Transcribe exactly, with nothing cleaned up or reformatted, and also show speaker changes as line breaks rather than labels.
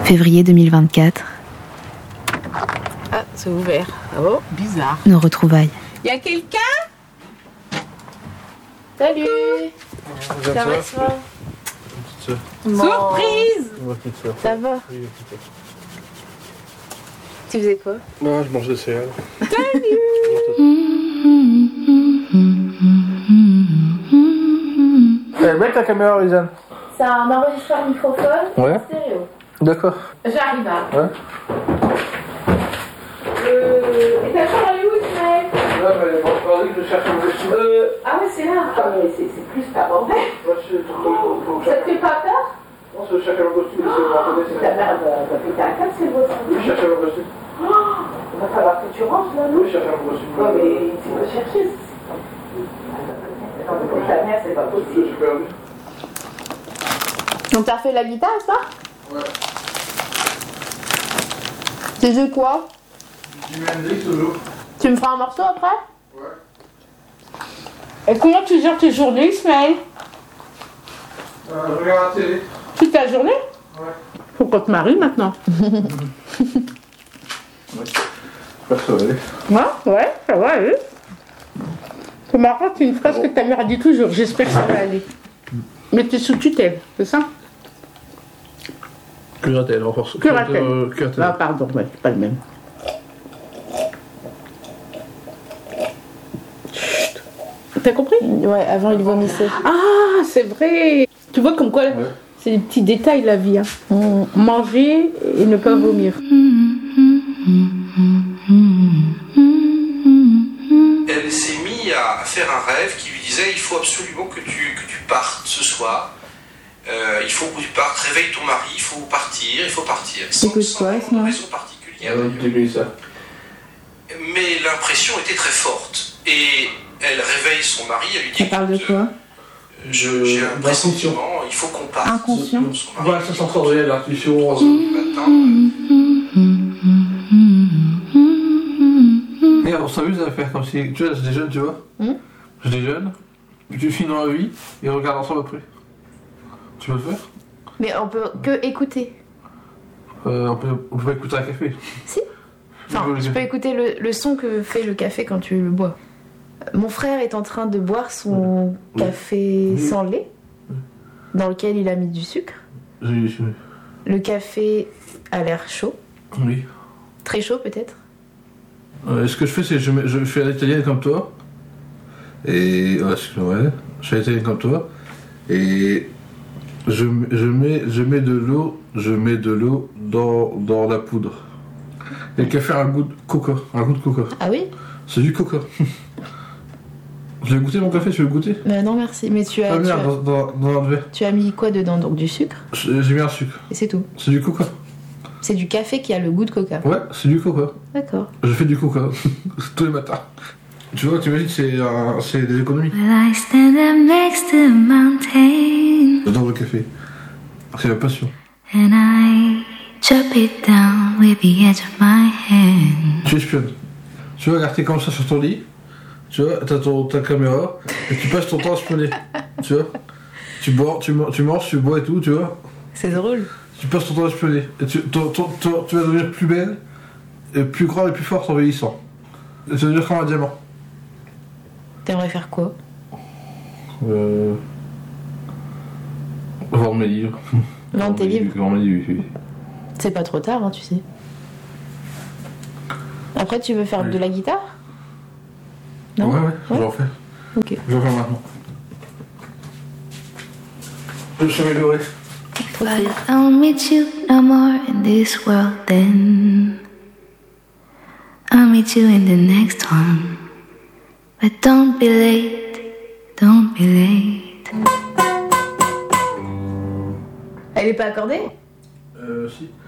Février deux mille vingt-quatre.
Ah, c'est ouvert. Oh, bizarre.
Nos retrouvailles.
Y a quelqu'un? Salut. Ça va, ça va? Surprise! Ça va? Tu faisais quoi?
Non, je mange des céréales.
Salut!
Eh, mets ta caméra, Lisanne.
C'est un enregistreur microphone
Ouais.
stéréo.
D'accord.
J'arrive à.
Ouais.
Euh... Et ta chambre elle est où, Ismaël?
Là, mais bon, je parlais que je cherche un costume.
Euh... Ah ouais, c'est là. Ah mais c'est c'est plus pas bordel.
Moi, je suis tout
Ça te fait pas peur?
Non, c'est chacun un costume, c'est bon, attendez, c'est
Ta mère va va péter un câble, c'est beau ça.
Oui, chercher un costume.
Il va falloir que tu rentres là, non?
Oui, chercher un costume.
Ouais, mais tu vas chercher. Non, mais pour ta mère, c'est pas
Je
possible.
suis perdu.
Donc t'as fait la guitare, ça?
Ouais.
Tu joues quoi?
Du Hendrix toujours.
Tu me feras un morceau après?
Ouais.
Et comment tu gères tes journées, Ismaël?
Euh, je regarde la télé.
Toute ta journée?
Ouais.
Faut qu'on te marie maintenant.
Ouais. Pas ça va aller.
Ouais, ouais, ça va aller. C'est marrant, c'est une phrase que ta mère dit toujours. J'espère que ça va aller. Mais t'es sous tutelle, c'est ça?
Curatelle, renforce.
Curatelle.
Euh, Curatelle.
Ah, pardon, ouais, c'est pas le même. Chut. T'as compris?
Ouais, avant il vomissait.
Ah, c'est vrai. Tu vois comme quoi,
Ouais.
c'est des petits détails la vie. Hein.
Mmh.
Manger et ne pas vomir.
Elle s'est mise à faire un rêve qui lui disait il faut absolument que tu, que tu partes ce soir. Euh, il faut que tu partes, réveille ton mari, il faut partir, il faut partir. Sans,
Écoute
sans
quoi,
une
Isma?
raison particulière.
Euh, début ça.
Mais l'impression était très forte. Et elle réveille son mari, elle lui dit
Ça parle de
écoute,
quoi?
euh, je- J'ai un
D'inconscient.
pressentiment, il faut qu'on parte.
Inconscient.
Son mari
Ouais, ça sensoriel, l'intuition.
le matin,
Regarde, on s'amuse à faire comme si. Tu vois, je déjeune, tu vois.
Hmm.
Je déjeune, puis tu finis dans la vie, et on regarde ensemble après. Tu veux le faire?
Mais on peut que écouter.
euh, on, peut, on peut écouter un café.
Si.
Tu
Enfin,
veux le
je peux
café?
écouter le, le son que fait le café quand tu le bois. Mon frère est en train de boire son
Oui.
café
Oui.
sans lait, dans lequel il a mis du sucre.
J'ai- j'ai-
Le café a l'air chaud,
Oui.
très chaud peut-être.
Euh, ce que je fais, c'est que je, mets- je fais à l'italienne comme toi. Et. Ouais, c'est- ouais, je fais à l'italienne comme toi. Et. Je, je, mets, je mets de l'eau, je mets de l'eau dans, dans la poudre. Et le café a un goût de coca, un goût de coca.
Ah oui?
C'est du coca. Je vais goûter mon café, tu veux le goûter?
Bah non merci, mais tu as,
Ah
tu,
merde,
as,
dans, dans, dans un verre.
tu as mis quoi dedans? Donc du sucre,
J'ai j'ai mis un sucre.
et c'est tout.
C'est du coca.
C'est du café qui a le goût de coca.
Ouais, c'est du coca.
D'accord.
Je fais du coca tous les matins. Tu vois, tu imagines, c'est un- c'est des économies.
Well, I stand up next to a mountain
J'adore le café. C'est la passion.
and I chop it down with the edge of my hand.
Tu espionnes. Tu vois, regarde, t'es comme ça sur ton lit. Tu vois, t'as ton, ta caméra. Et tu passes ton temps à espionner. Tu vois. Tu bois, tu, man- tu manges, tu bois et tout, tu vois.
C'est drôle.
Tu passes ton temps à espionner. Et tu, ton- ton- ton- tu vas devenir plus belle, et plus grande et plus forte en vieillissant. Et tu vas devenir comme un diamant.
T'aimerais faire quoi?
Euh... Vendre mes livres.
Vendre tes livres?
Vendre mes livres, oui.
C'est pas trop tard, hein, tu sais. Après, tu veux faire
Oui.
de la guitare? Non?
Ouais, ouais, je vais en faire.
Ok.
Je vais en faire maintenant. Je suis amélioré.
But I don't meet you no more in this world then. I'll meet you in the next one. But don't be late, don't be late.
Elle est pas accordée?
Euh, si.